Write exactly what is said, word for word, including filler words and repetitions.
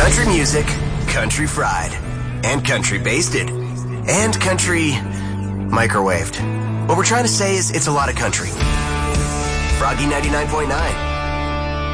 Country music, country fried, and country basted, and country microwaved. What we're trying to say is it's a lot of country. Froggy ninety-nine point nine.